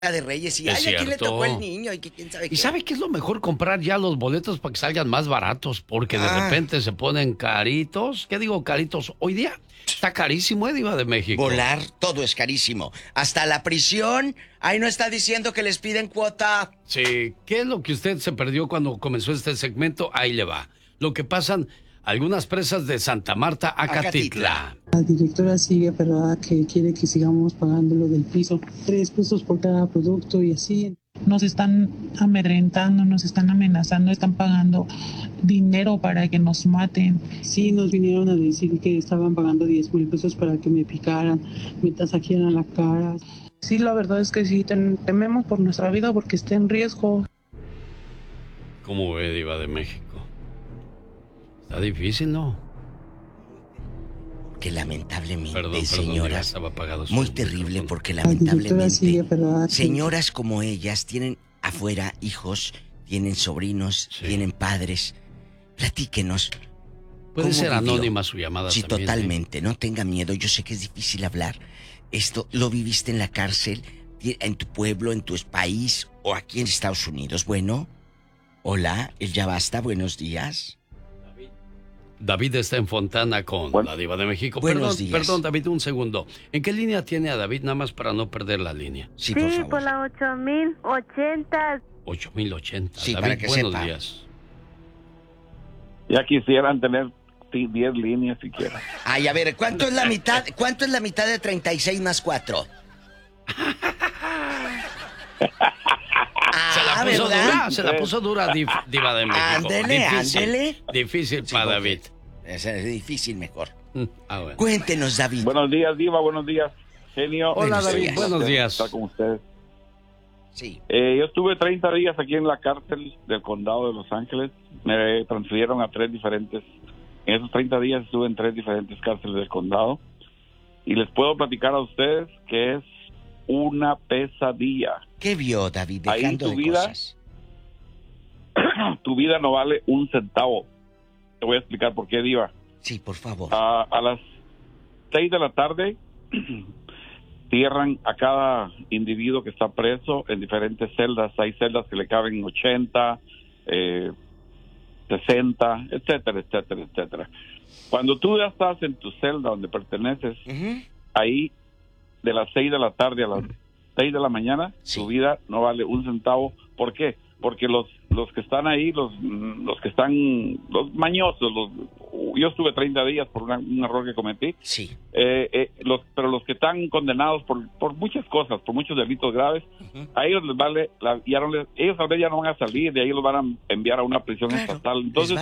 de Reyes y Es ay, ¿a quién le cierto. tocó el niño? Y que quién sabe ¿Y qué. sabe qué es lo mejor? Comprar ya los boletos para que salgan más baratos, porque de repente se ponen caritos. ¿Qué digo caritos? Hoy día está carísimo, Diva de México. Volar, todo es carísimo. Hasta la prisión, ahí no está diciendo que les piden cuota. Sí, ¿qué es lo que usted se perdió cuando comenzó este segmento? Ahí le va. Lo que pasan algunas presas de Santa Marta a Acatitla. La directora sigue aferrada que quiere que sigamos pagando lo del piso. 3 pesos por cada producto y así. Nos están amedrentando, nos están amenazando, están pagando dinero para que nos maten. Sí, nos vinieron a decir que estaban pagando 10,000 pesos para que me picaran, me tasajearan la cara. Sí, la verdad es que sí, tememos por nuestra vida porque está en riesgo. ¿Cómo ve, Diva de México? Está difícil, ¿no? Que lamentablemente, Perdón, señoras, Diva, estaba apagado su muy terrible micrófono. porque La directora sigue lamentablemente, aferrada que- señoras como ellas tienen afuera hijos, tienen sobrinos, Sí. tienen padres. Platíquenos. Puede ¿Cómo ser vivió? anónima su llamada Sí, también. totalmente, no tenga miedo, yo sé que es difícil hablar. Esto lo viviste en la cárcel, en tu pueblo, en tu país o aquí en Estados Unidos. Bueno, hola, el Ya Basta, buenos días. David está en Fontana con la Diva de México. Buenos días. Perdón, David, un segundo. ¿En qué línea tiene a David? Nada más para no perder la línea. Sí, por favor. por la 8080. 8080. Sí, David, para que buenos sepa. días. Ya quisieran tener 10 líneas siquiera. Ay, a ver, ¿cuánto es la mitad? ¿Cuánto es la mitad de 36 más 4? Se la puso ¿verdad? dura, se la puso dura, Diva de México. Ándele, Difícil, ándele. Difícil Sí, para porque David. Es difícil mejor. Bueno. Cuéntenos, David. Buenos días, Diva, buenos días, genio. Hola, Buenos David, días. buenos días. Estar con ustedes. Sí. Yo estuve 30 días aquí en la cárcel del condado de Los Ángeles. Me transfirieron a 3 diferentes. En esos 30 días estuve en 3 diferentes cárceles del condado. Y les puedo platicar a ustedes que es una pesadilla. ¿Qué vio, David? Ahí Dejando tu de vida- cosas. Tu vida no vale un centavo. Te voy a explicar por qué, Diva. Sí, por favor. A las 6 de la tarde cierran a cada individuo que está preso en diferentes celdas. Hay celdas que le caben 80, 60, etcétera, etcétera, etcétera. Cuando tú ya estás en tu celda donde perteneces, ahí de las 6 de la tarde a las 6 de la mañana, tu vida no vale un centavo. ¿Por qué? Porque los que están ahí, los que están, los mañosos, yo estuve 30 días por un error que cometí. Sí. Pero los que están condenados por muchas cosas, por muchos delitos graves, a ellos les vale, ellos tal vez ya no van a salir, de ahí los van a enviar a una prisión estatal. Entonces,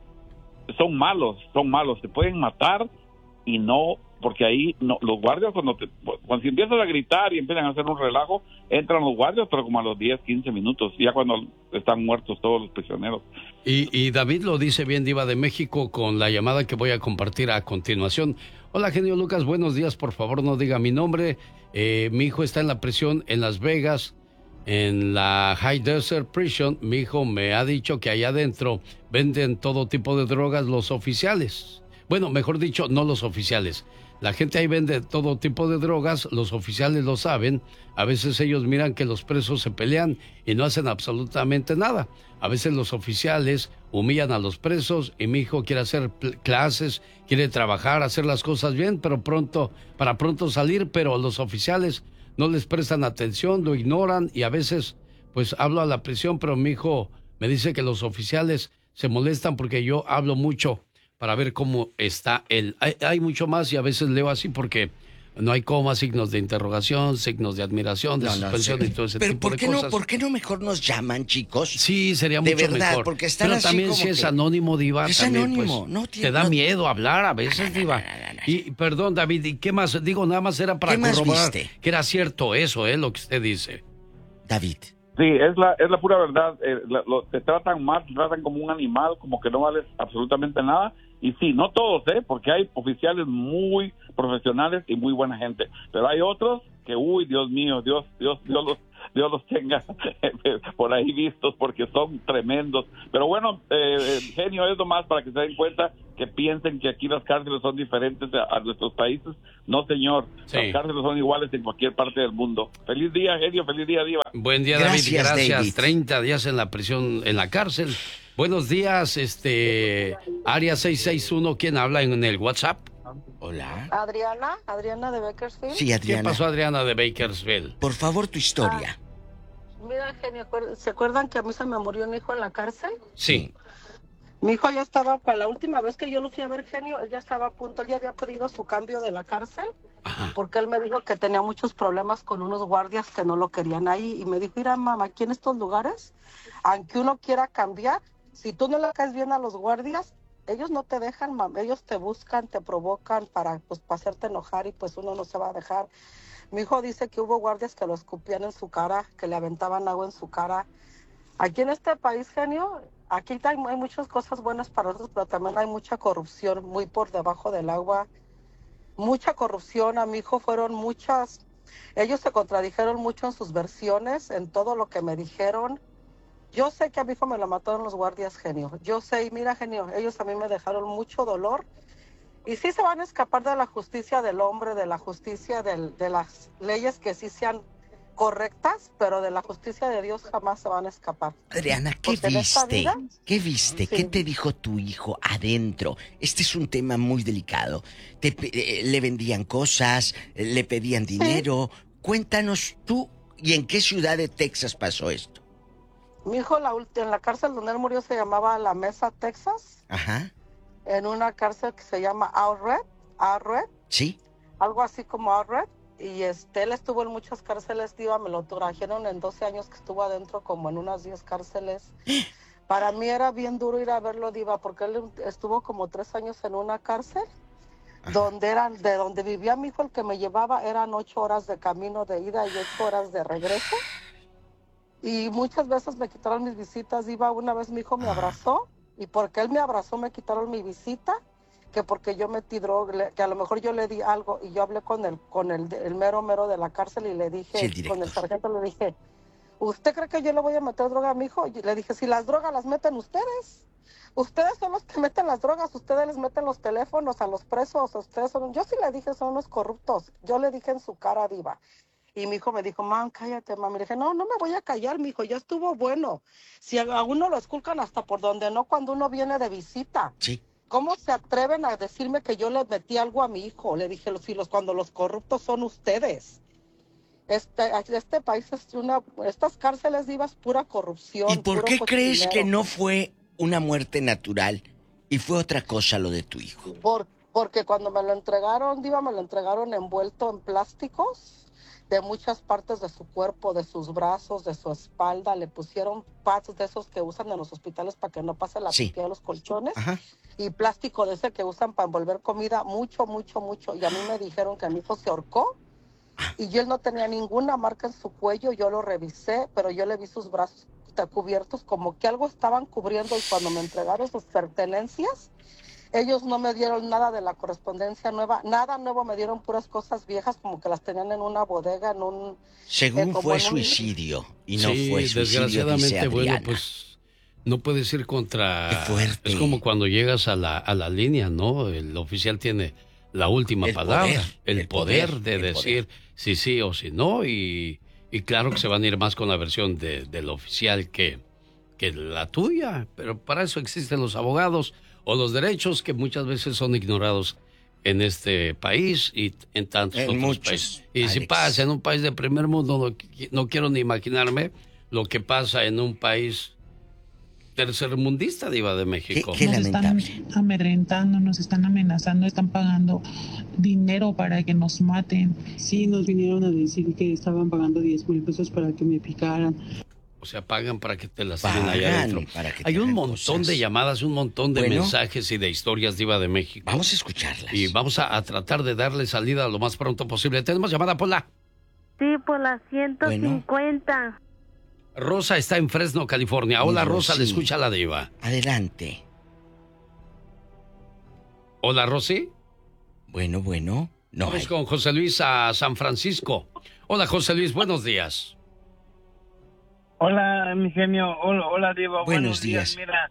son malos, te pueden matar y no, porque ahí no, los guardias cuando si empiezas a gritar y empiezan a hacer un relajo, entran los guardias, pero como a los 10, 15 minutos, ya cuando están muertos todos los prisioneros. Y David lo dice bien, Diva de México, con la llamada que voy a compartir a continuación. Hola, genio Lucas, buenos días, por favor no diga mi nombre. Mi hijo está en la prisión en Las Vegas, en la High Desert Prison. Mi hijo me ha dicho que allá adentro venden todo tipo de drogas los oficiales. Bueno, mejor dicho, no los oficiales. La gente ahí vende todo tipo de drogas, los oficiales lo saben. A veces ellos miran que los presos se pelean y no hacen absolutamente nada. A veces los oficiales humillan a los presos y mi hijo quiere hacer clases, quiere trabajar, hacer las cosas bien, pero para pronto salir, pero los oficiales no les prestan atención, lo ignoran y a veces pues hablo a la prisión, pero mi hijo me dice que los oficiales se molestan porque yo hablo mucho para ver cómo está él. Hay mucho más y a veces leo así porque no hay comas, signos de interrogación, signos de admiración, de suspensión y todo ese tipo de cosas. ¿Por qué no mejor nos llaman, chicos? Sí, sería mucho de verdad, mejor. Porque están pero así también como si es que- anónimo, Diva, Es también, anónimo, pues, no te da miedo hablar a veces, Diva. Y perdón, David, ¿y qué más? Digo, nada más era para ¿Qué más corroborar viste? que era cierto eso, lo que usted dice. David. Sí, es la pura verdad. Te tratan mal, te tratan como un animal, como que no vales absolutamente nada. Y sí, no todos, porque hay oficiales muy profesionales y muy buena gente. Pero hay otros que, uy, Dios mío, Dios Dios los tenga por ahí vistos, porque son tremendos. Pero bueno, genio, es nomás para que se den cuenta, que piensen que aquí las cárceles son diferentes a nuestros países. No, señor, sí. Las cárceles son iguales en cualquier parte del mundo. Feliz día, genio, feliz día, Diva. Buen día, David, gracias. 30 días en la prisión, en la cárcel. Buenos días, área 661, ¿quién habla en el WhatsApp? Hola. Adriana de Bakersfield. Sí, Adriana. ¿Qué pasó, Adriana de Bakersfield? Por favor, tu historia. Mira, genio, ¿se acuerdan que a mí se me murió un hijo en la cárcel? Sí. Mi hijo ya estaba, para la última vez que yo lo fui a ver, genio, él ya estaba a punto, él ya había pedido su cambio de la cárcel, porque él me dijo que tenía muchos problemas con unos guardias que no lo querían ahí, y me dijo, mira, mamá, aquí en estos lugares, aunque uno quiera cambiar, si tú no le caes bien a los guardias, ellos no te dejan, ellos te buscan, te provocan para hacerte enojar, y pues uno no se va a dejar. Mi hijo dice que hubo guardias que lo escupían en su cara, que le aventaban agua en su cara. Aquí en este país, genio, aquí hay muchas cosas buenas para nosotros, pero también hay mucha corrupción muy por debajo del agua. Mucha corrupción. A mi hijo fueron muchas. Ellos se contradijeron mucho en sus versiones, en todo lo que me dijeron. Yo sé que a mi hijo me lo mataron los guardias, genio. Yo sé, y mira, genio, ellos a mí me dejaron mucho dolor. Y sí se van a escapar de la justicia del hombre, de la justicia de las leyes que sí sean correctas, pero de la justicia de Dios jamás se van a escapar. Adriana, ¿qué viste? ¿Qué viste? Sí. ¿Qué te dijo tu hijo adentro? Este es un tema muy delicado. ¿Le vendían cosas? ¿Le pedían dinero? Sí. Cuéntanos tú, ¿y en qué ciudad de Texas pasó esto? Mi hijo en la cárcel donde él murió se llamaba La Mesa, Texas. Ajá. En una cárcel que se llama Outred. Sí. Algo así como Outred. Y él estuvo en muchas cárceles, Diva, me lo trajeron en 12 años que estuvo adentro, como en unas 10 cárceles. Para mí era bien duro ir a verlo, Diva, porque él estuvo como 3 años en una cárcel, de donde vivía mi hijo, el que me llevaba, eran 8 horas de camino de ida y 8 horas de regreso. Y muchas veces me quitaron mis visitas, Diva. Una vez mi hijo me abrazó, y porque él me abrazó me quitaron mi visita, que porque yo metí droga, que a lo mejor yo le di algo, y yo hablé con el mero de la cárcel y le dije, sí, con el sargento le dije, ¿usted cree que yo le voy a meter droga a mi hijo? Y le dije, si las drogas las meten ustedes son los que meten las drogas, ustedes les meten los teléfonos a los presos, yo sí le dije, son unos corruptos, yo le dije en su cara, Diva. Y mi hijo me dijo, mam, cállate, mam. Y le dije, no me voy a callar, mi hijo, ya estuvo bueno. Si a uno lo esculcan hasta por donde no, cuando uno viene de visita. Sí. ¿Cómo se atreven a decirme que yo le metí algo a mi hijo? Le dije, cuando los corruptos son ustedes. Este país estas cárceles, Diva, es pura corrupción. ¿Y por qué crees que no fue una muerte natural y fue otra cosa lo de tu hijo? Porque cuando me lo entregaron, Diva, me lo entregaron envuelto en plásticos de muchas partes de su cuerpo, de sus brazos, de su espalda. Le pusieron pads de esos que usan en los hospitales para que no pase la pipí a los colchones. Ajá. Y plástico de ese que usan para envolver comida, mucho. Y a mí me dijeron que mi hijo se ahorcó y él no tenía ninguna marca en su cuello. Yo lo revisé, pero yo le vi sus brazos cubiertos, como que algo estaban cubriendo, y cuando me entregaron sus pertenencias, ellos no me dieron nada de la correspondencia nueva, nada nuevo, me dieron puras cosas viejas, como que las tenían en una bodega, Según fue suicidio, y no fue suicidio, desgraciadamente, bueno, pues no puedes ir contra... Qué fuerte. Es como cuando llegas a la línea, ¿no? El oficial tiene la última palabra, el poder de decir si sí o si no, y claro que se van a ir más con la versión del oficial que la tuya, pero para eso existen los abogados o los derechos, que muchas veces son ignorados en este país y en tantos otros países. Y Alex, si pasa en un país de primer mundo, no quiero ni imaginarme lo que pasa en un país tercermundista, Diva de México. Nos están amedrentando, nos están amenazando, están pagando dinero para que nos maten. Sí, nos vinieron a decir que estaban pagando 10,000 pesos para que me picaran. O sea, pagan para que te las tiren allá adentro. Hay un montón de llamadas, un montón de mensajes y de historias, Diva de México. Vamos a escucharlas. Y vamos a tratar de darle salida lo más pronto posible. ¿Tenemos llamada, Pola? Sí, por la 150. Rosa está en Fresno, California. Hola, Rosa, le escucha la Diva. Adelante. Hola, Rosy. Bueno. No vamos con José Luis a San Francisco. Hola, José Luis, buenos días. Hola, mi genio. Hola, Diva. Buenos días. Mira,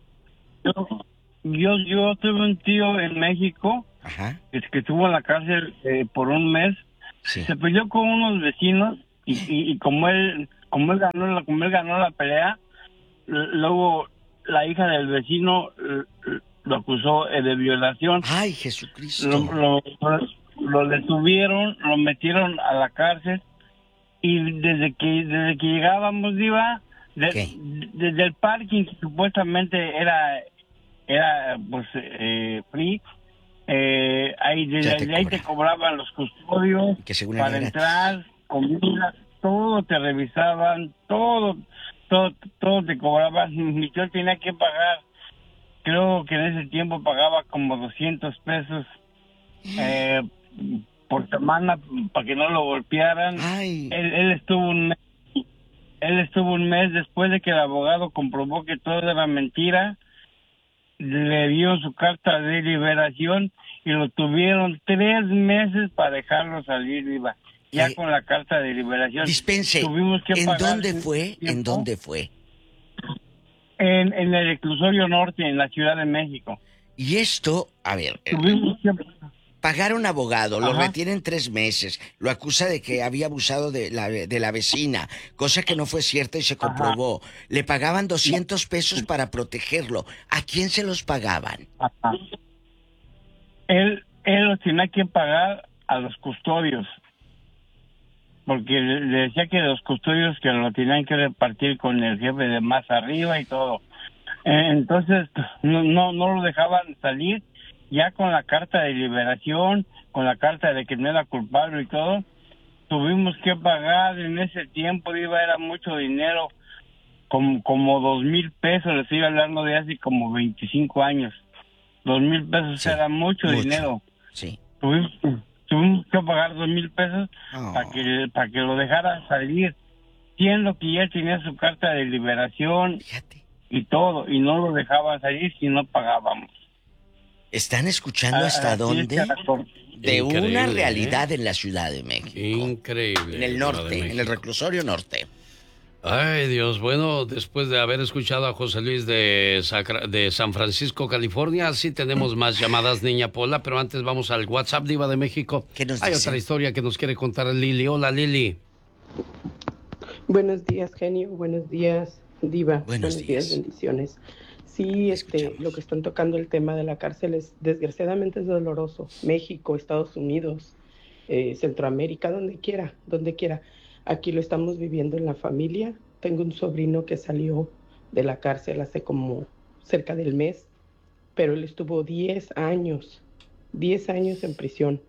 yo tuve un tío en México. Ajá. Que estuvo en la cárcel por un mes. Sí. Se peleó con unos vecinos y como él ganó la pelea, luego la hija del vecino lo acusó de violación. Ay, Jesucristo. Lo detuvieron, lo metieron a la cárcel y desde que llegábamos, Diva, desde el parking que supuestamente era pues free, ahí te cobraban los custodios para entrar, comida, todo te revisaban, todo te cobraban. Mi tío tenía que pagar, creo que en ese tiempo pagaba como 200 pesos por semana para que no lo golpearan. Él estuvo un mes después de que el abogado comprobó que todo era mentira. Le dio su carta de liberación y lo tuvieron 3 meses para dejarlo salir, Diva. Ya con la carta de liberación. Dispense, ¿en dónde fue? ¿En dónde fue? En el reclusorio norte, en la Ciudad de México. Y esto, a ver, pagar un abogado, lo retienen 3 meses, lo acusa de que había abusado de la vecina, cosa que no fue cierta y se comprobó. Le pagaban 200 pesos para protegerlo. ¿A quién se los pagaban? Él los tenía que pagar a los custodios, porque le decía que los custodios que lo tenían que repartir con el jefe de más arriba y todo. Entonces no lo dejaban salir. Ya con la carta de liberación, con la carta de que no era culpable y todo, tuvimos que pagar en ese tiempo, era mucho dinero, como 2,000 pesos, les estoy hablando de hace como 25 años. 2,000 pesos era mucho dinero. Sí. Tuvimos que pagar 2,000 pesos para que lo dejara salir, siendo que ya tenía su carta de liberación. Fíjate. Y todo, y no lo dejaban salir si no pagábamos. ¿Están escuchando hasta dónde? De una realidad en la Ciudad de México. Increíble. En el norte, en el reclusorio norte. Ay, Dios. Bueno, después de haber escuchado a José Luis de San Francisco, California, sí tenemos más llamadas, Niña Pola, pero antes vamos al WhatsApp, Diva de México. ¿Qué nos Hay dice? otra historia que nos quiere contar Lili. Hola, Lili. Buenos días, genio. Buenos días, Diva. Buenos días. Bendiciones. Sí, lo que están tocando el tema de la cárcel desgraciadamente es doloroso. México, Estados Unidos, Centroamérica, donde quiera. Aquí lo estamos viviendo en la familia. Tengo un sobrino que salió de la cárcel hace como cerca del mes, pero él estuvo 10 años en prisión,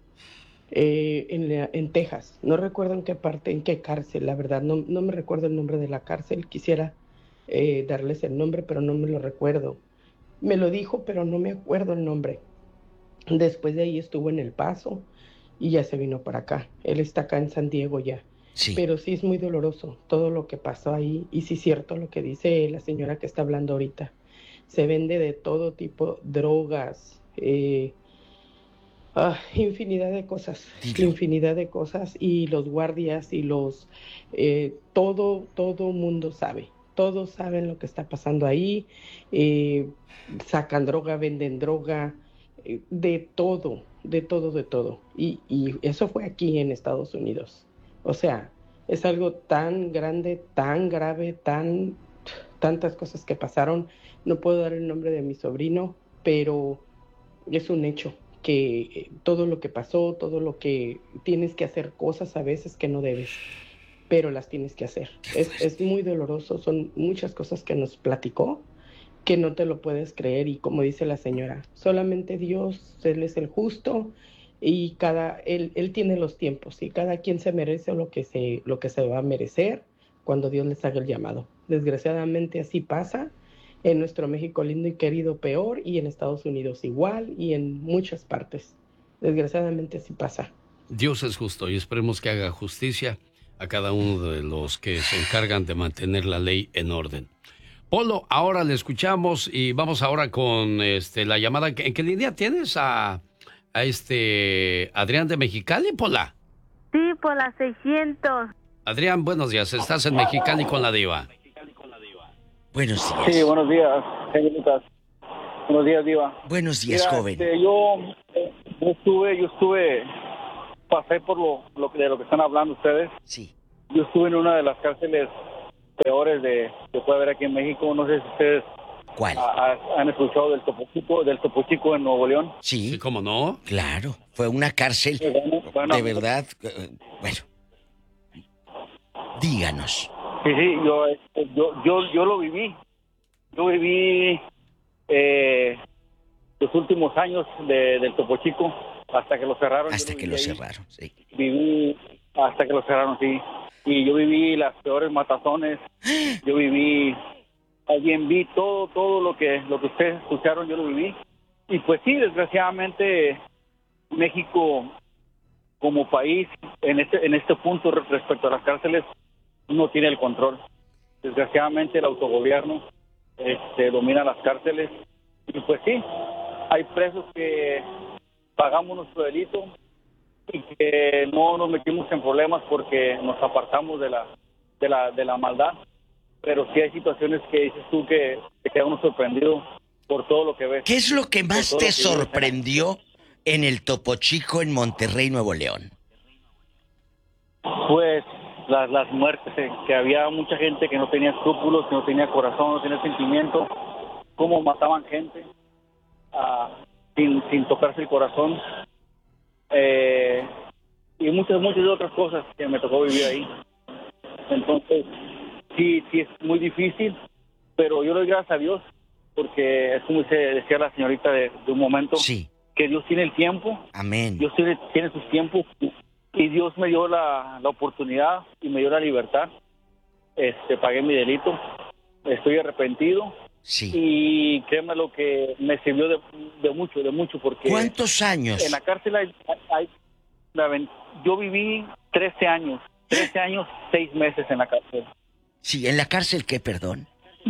en Texas. No recuerdo en qué parte, en qué cárcel, la verdad, no me recuerdo el nombre de la cárcel. Quisiera darles el nombre, pero no me lo recuerdo. Me lo dijo, pero no me acuerdo el nombre. Después de ahí estuvo en El Paso y ya se vino para acá. Él está acá en San Diego ya. Sí. Pero sí es muy doloroso todo lo que pasó ahí. Y sí es cierto lo que dice la señora que está hablando ahorita. Se vende de todo tipo, drogas, infinidad de cosas. Y los guardias y todo mundo sabe. Todos saben lo que está pasando ahí, sacan droga, venden droga, de todo. Y eso fue aquí en Estados Unidos. O sea, es algo tan grande, tan grave, tantas cosas que pasaron. No puedo dar el nombre de mi sobrino, pero es un hecho que todo lo que pasó, todo lo que tienes que hacer cosas a veces que no debes, pero las tienes que hacer. Es muy doloroso, son muchas cosas que nos platicó que no te lo puedes creer, y como dice la señora, solamente Dios, Él es el justo, y él tiene los tiempos, y cada quien se merece lo que se va a merecer cuando Dios les haga el llamado. Desgraciadamente así pasa en nuestro México lindo y querido, peor, y en Estados Unidos igual, y en muchas partes. Desgraciadamente así pasa. Dios es justo y esperemos que haga justicia a cada uno de los que se encargan de mantener la ley en orden. Polo, ahora le escuchamos y vamos ahora con la llamada. ¿En qué línea tienes a Adrián de Mexicali, Pola? Sí, por la 600. Adrián, buenos días. Estás en Mexicali con la Diva. Buenos días. Sí, buenos días, señor Lucas. Buenos días, Diva. Buenos días, Mira, joven. Yo estuve, pasé por lo que están hablando ustedes. Sí. Yo estuve en una de las cárceles peores que puede haber aquí en México. No sé si ustedes ¿Cuál? han escuchado del Topo Chico en Nuevo León. Sí, ¿cómo no? Claro, fue una cárcel Bueno, de verdad. Bueno, díganos. Sí, yo lo viví. Yo viví los últimos años del Topo Chico hasta que lo cerraron. Hasta que lo cerraron, sí. Viví hasta que lo cerraron, sí. Y yo viví las peores matazones. Yo viví, alguien vi todo lo que ustedes escucharon, yo lo viví. Y pues sí, desgraciadamente México como país en este punto respecto a las cárceles no tiene el control. Desgraciadamente el autogobierno domina las cárceles. Y pues sí, hay presos que pagamos nuestro delito y que no nos metimos en problemas porque nos apartamos de la maldad, pero sí hay situaciones que dices tú que te queda uno sorprendido por todo lo que ves. ¿Qué es lo que más te sorprendió en el Topo Chico en Monterrey, Nuevo León? Pues las muertes, que había mucha gente que no tenía escrúpulos, que no tenía corazón, no tenía sentimiento, cómo mataban gente sin tocarse el corazón. Y muchas otras cosas que me tocó vivir ahí. Entonces, sí es muy difícil, pero yo le doy gracias a Dios, porque es como decía la señorita de un momento, sí, que Dios tiene el tiempo. Amén. Dios tiene sus tiempos, y Dios me dio la oportunidad y me dio la libertad. Pagué mi delito, estoy arrepentido. Sí. Y créeme lo que me sirvió de mucho, porque... ¿Cuántos años? En la cárcel yo viví 13 años, 6 meses en la cárcel. Sí, ¿en la cárcel qué, perdón?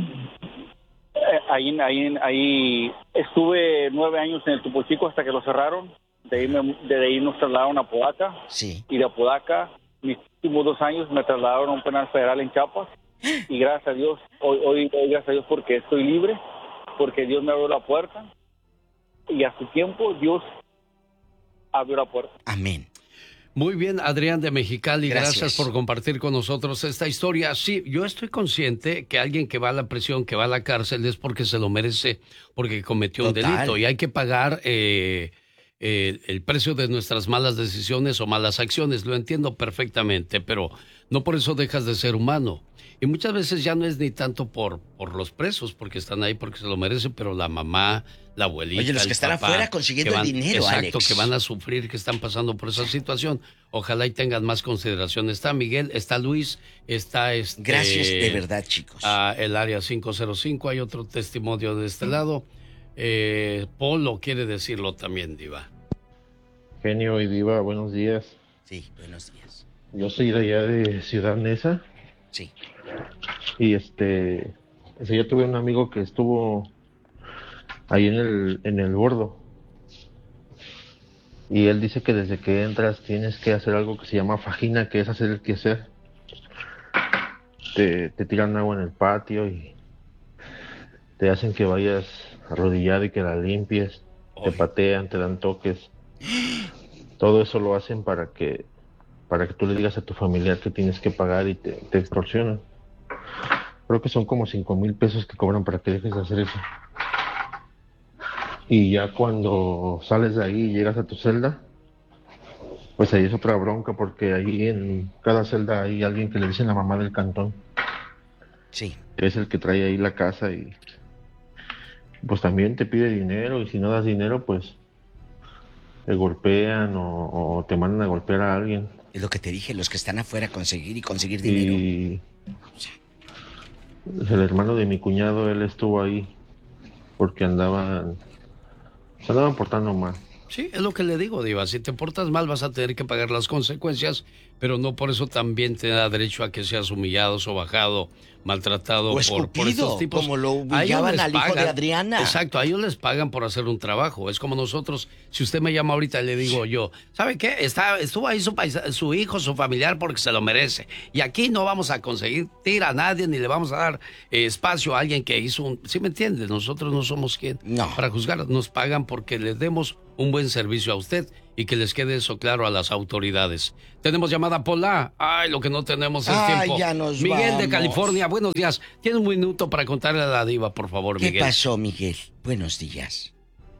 Ahí estuve 9 años en el Topo Chico hasta que lo cerraron. De ahí nos trasladaron a Apodaca. Sí. Y de Apodaca, mis últimos 2 años me trasladaron a un penal federal en Chiapas. Y gracias a Dios, hoy gracias a Dios porque estoy libre, porque Dios me abrió la puerta y a su tiempo Dios abrió la puerta. Amén. Muy bien, Adrián de Mexicali, gracias por compartir con nosotros esta historia. Sí, yo estoy consciente que alguien que va a la prisión, que va a la cárcel, es porque se lo merece, porque cometió un delito y hay que pagar el precio de nuestras malas decisiones o malas acciones. Lo entiendo perfectamente, pero no por eso dejas de ser humano. Y muchas veces ya no es ni tanto por los presos, porque están ahí porque se lo merecen, pero la mamá, la abuelita, oye, los que están papá, afuera consiguiendo el dinero, exacto, Alex. que van a sufrir, que están pasando por esa situación. Ojalá y tengan más consideración. Está Miguel, está Luis, está Gracias de verdad, chicos. El área 505, hay otro testimonio de este lado. Polo quiere decirlo también, Diva. Genio y Diva, buenos días. Sí, buenos días. Yo soy de allá de Ciudad Neza. Sí. Y yo tuve un amigo que estuvo ahí en el bordo. Y él dice que desde que entras tienes que hacer algo que se llama fajina, que es hacer el quehacer. Te tiran agua en el patio y te hacen que vayas arrodillado y que la limpies. Te patean, te dan toques. Todo eso lo hacen para que tú le digas a tu familiar que tienes que pagar y te extorsionan. Creo que son como 5,000 pesos que cobran para que dejes de hacer eso. Y ya cuando sales de ahí y llegas a tu celda, pues ahí es otra bronca, porque ahí en cada celda hay alguien que le dicen la mamá del cantón. Sí. Es el que trae ahí la casa y pues también te pide dinero, y si no das dinero, pues te golpean o te mandan a golpear a alguien. Es lo que te dije, los que están afuera conseguir dinero. Y el hermano de mi cuñado, él estuvo ahí porque se andaban portando mal. Sí, es lo que le digo, Diva. Si te portas mal vas a tener que pagar las consecuencias, pero no por eso también te da derecho a que seas humillado, sobajado, maltratado por estos tipos. Como lo humillaban al hijo de Adriana. Exacto, a ellos les pagan por hacer un trabajo. Es como nosotros, si usted me llama ahorita y le digo yo, ¿sabe qué? Estuvo ahí su hijo, su familiar, porque se lo merece. Y aquí no vamos a conseguir tirar a nadie, ni le vamos a dar espacio a alguien que hizo un... ¿Sí me entiendes? Nosotros no somos quien para juzgar. Nos pagan porque les demos un buen servicio a usted y que les quede eso claro a las autoridades. Tenemos llamada Pola. Ay, lo que no tenemos es tiempo. Ya nos Miguel vamos. de California, buenos días. Tiene un minuto para contarle a la diva, por favor, Miguel. ¿Qué pasó, Miguel? Buenos días.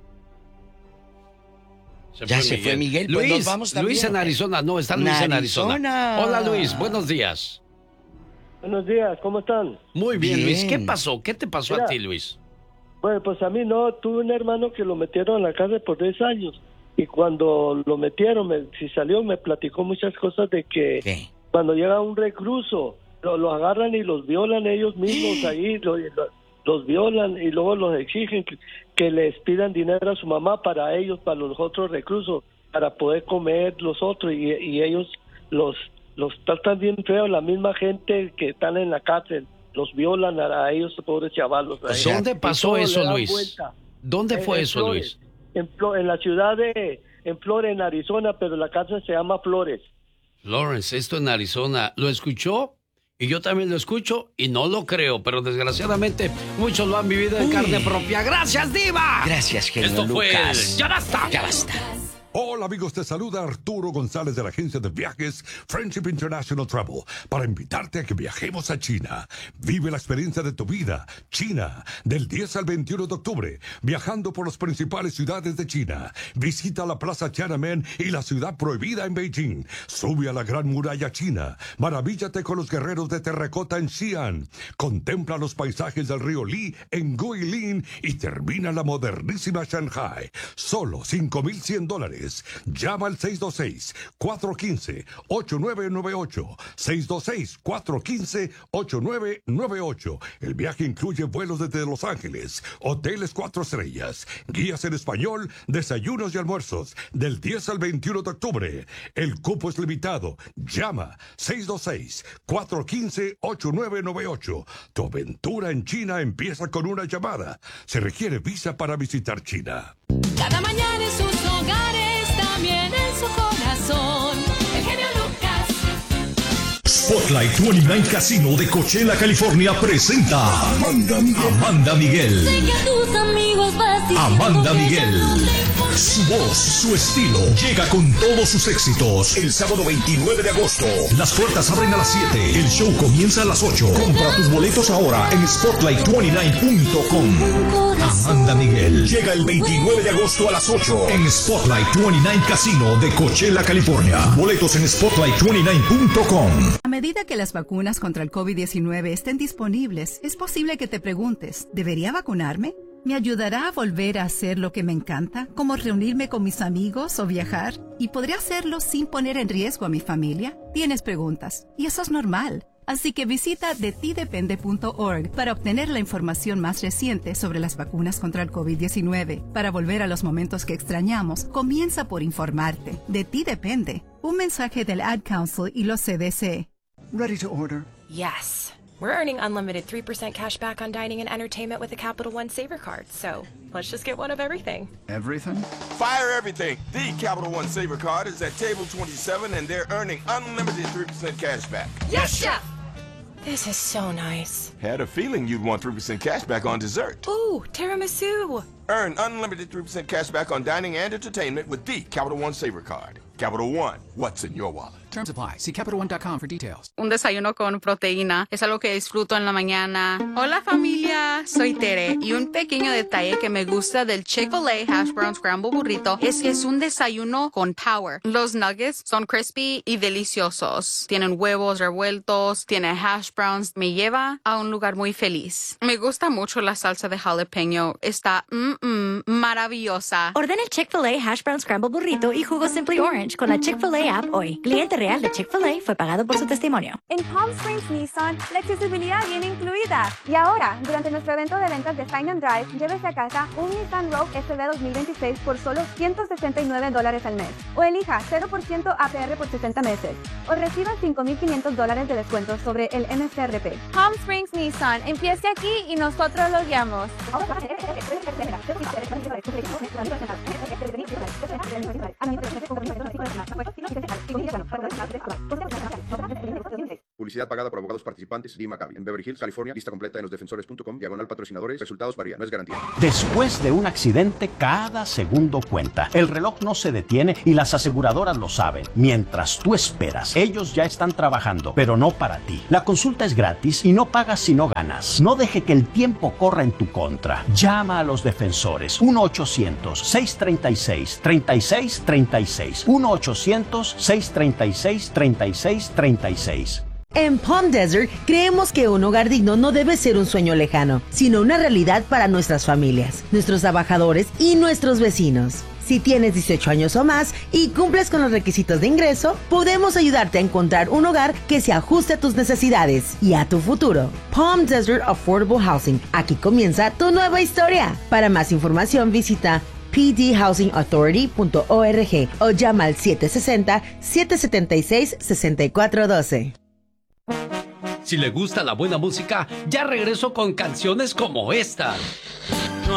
Se fue Miguel. Luis, pues nos vamos también. Luis en Arizona. No, está Luis en Arizona. Hola, Luis. Buenos días. Buenos días. ¿Cómo están? Muy bien, Luis. ¿Qué pasó? ¿Qué te pasó a ti, Luis? Bueno, pues a mí no. Tuve un hermano que lo metieron a la cárcel por 10 años. Y cuando lo metieron, si salió, me platicó muchas cosas de que cuando llega un recluso, lo agarran y los violan ellos mismos ahí, los violan y luego los exigen que les pidan dinero a su mamá para ellos, para los otros reclusos, para poder comer los otros, y ellos los tratan bien feo, la misma gente que están en la cárcel, los violan a ellos, pobres chavalos. ¿Dónde pasó eso, Luis? ¿Dónde fue eso, Luis? En la ciudad en Flores, en Arizona, pero la cárcel se llama Flores. Lawrence, esto en Arizona. ¿Lo escuchó? Y yo también lo escucho y no lo creo, pero desgraciadamente muchos lo han vivido en carne propia. ¡Gracias, diva! Gracias, genio Esto fue Lucas. ¡Ya basta! ¡Ya basta! Hola amigos, te saluda Arturo González de la agencia de viajes Friendship International Travel para invitarte a que viajemos a China. Vive la experiencia de tu vida, China, del 10 al 21 de octubre, viajando por las principales ciudades de China. Visita la Plaza Tiananmen y la ciudad prohibida en Beijing. Sube a la Gran Muralla China. Maravíllate con los guerreros de terracota en Xi'an. Contempla los paisajes del río Li en Guilin y termina la modernísima Shanghai. Solo $5,100. Llama al 626-415-8998. 626-415-8998. El viaje incluye vuelos desde Los Ángeles, hoteles 4 estrellas, guías en español, desayunos y almuerzos, del 10 al 21 de octubre. El cupo es limitado. Llama 626-415-8998. Tu aventura en China empieza con una llamada. Se requiere visa para visitar China. Cada mañana en sus hogares, también en su corazón, el genio Lucas. Spotlight 29 Casino de Coachella, California presenta Amanda Miguel. Sé que a tus amigos vas diciendo Amanda que Miguel. ya no te importa. Su voz, su estilo, llega con todos sus éxitos el sábado 29 de agosto. Las puertas abren a las 7. El show comienza a las 8. Compra tus boletos ahora en Spotlight29.com. Amanda Miguel llega el 29 de agosto a las 8 en Spotlight 29 Casino de Coachella, California. Boletos en Spotlight29.com. A medida que las vacunas contra el COVID-19 estén disponibles, es posible que te preguntes, ¿debería vacunarme? ¿Me ayudará a volver a hacer lo que me encanta, como reunirme con mis amigos o viajar? ¿Y podría hacerlo sin poner en riesgo a mi familia? Tienes preguntas, y eso es normal. Así que visita detidepende.org para obtener la información más reciente sobre las vacunas contra el COVID-19. Para volver a los momentos que extrañamos, comienza por informarte. De ti depende. Un mensaje del Ad Council y los CDC. Ready to order? Yes. We're earning unlimited 3% cash back on dining and entertainment with the Capital One Saver Card. So let's just get one of everything. Everything? Fire everything. The Capital One Saver Card is at table 27 and they're earning unlimited 3% cash back. Yes, Chef! This is so nice. Had a feeling you'd want 3% cash back on dessert. Ooh, tiramisu. Earn unlimited 3% cash back on dining and entertainment with the Capital One Saver Card. Capital One, what's in your wallet? Terms apply. See CapitalOne.com for details. Un desayuno con proteína es algo que disfruto en la mañana. Hola familia, soy Tere y un pequeño detalle que me gusta del Chick-fil-A Hash Brown Scramble Burrito es que es un desayuno con power. Los nuggets son crispy y deliciosos. Tienen huevos revueltos, tiene hash browns. Me lleva a un lugar muy feliz. Me gusta mucho la salsa de jalapeño. Está maravillosa. Ordena el Chick-fil-A Hash Brown Scramble Burrito y jugo Simply Orange con la Chick-fil-A app hoy. Cliente real de Chick-fil-A fue pagado por su testimonio. En Palm Springs Nissan, la accesibilidad viene incluida. Y ahora, durante nuestro evento de ventas de Sign & Drive, llévese a casa un Nissan Rogue SV 2026 por solo $169 al mes. O elija 0% APR por 60 meses. O reciba $5,500 de descuento sobre el MSRP. Palm Springs Nissan, empiece aquí y nosotros lo guiamos. Publicidad pagada por abogados participantes. Lee Maccabi. En Beverly Hills, California. Lista completa en losdefensores.com. /patrocinadores. Resultados varían. No es garantía. Después de un accidente, cada segundo cuenta. El reloj no se detiene y las aseguradoras lo saben. Mientras tú esperas, ellos ya están trabajando, pero no para ti. La consulta es gratis y no pagas si no ganas. No deje que el tiempo corra en tu contra. Llama a los defensores. 1-800-636-3636. 1-800-636-3636. En Palm Desert creemos que un hogar digno no debe ser un sueño lejano, sino una realidad para nuestras familias, nuestros trabajadores y nuestros vecinos. Si tienes 18 años o más y cumples con los requisitos de ingreso, podemos ayudarte a encontrar un hogar que se ajuste a tus necesidades y a tu futuro. Palm Desert Affordable Housing. Aquí comienza tu nueva historia. Para más información visita pdhousingauthority.org o llama al 760-776-6412. Si le gusta la buena música, ya regreso con canciones como esta.